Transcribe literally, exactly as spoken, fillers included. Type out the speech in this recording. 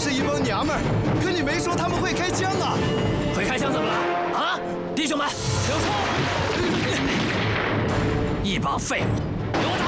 是一帮娘们儿，可你没说他们会开枪啊！ 会开枪怎么了？啊，弟兄们，请出！一帮废物！